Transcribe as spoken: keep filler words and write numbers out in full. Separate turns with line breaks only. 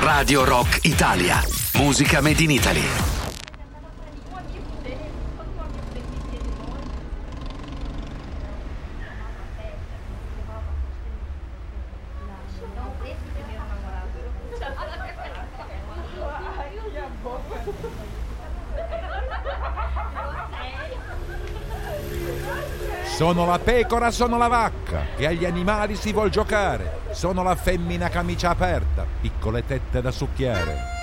Radio Rock Italia. Musica made in Italy.
Sono la pecora, sono la vacca, che agli animali si vuol giocare. Sono la femmina camicia aperta, piccole tette da succhiare.